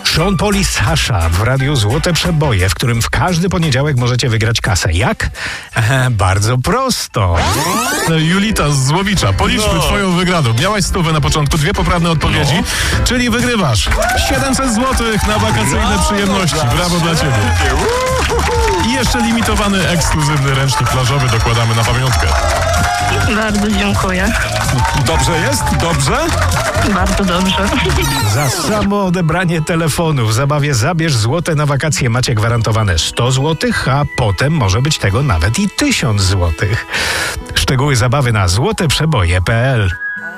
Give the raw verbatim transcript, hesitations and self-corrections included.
Sean Paul i Sasha w radiu Złote Przeboje, w którym w każdy poniedziałek możecie wygrać kasę. Jak? E, bardzo prosto. Julita z Złowicza, policzmy no. twoją wygraną. Miałaś stówę na początku, dwie poprawne odpowiedzi, no. czyli wygrywasz siedemset złotych na wakacyjne no, przyjemności. Brawo dla ciebie. I jeszcze limitowany, ekskluzywny ręcznik plażowy dokładamy na pamiątkę. Bardzo dziękuję. Dobrze jest? Dobrze? Bardzo dobrze. Za samo odebranie telefonu w zabawie Zabierz Złote na wakacje macie gwarantowane sto złotych, a potem może być tego nawet i tysiąc złotych. Szczegóły zabawy na złote przeboje kropka p l.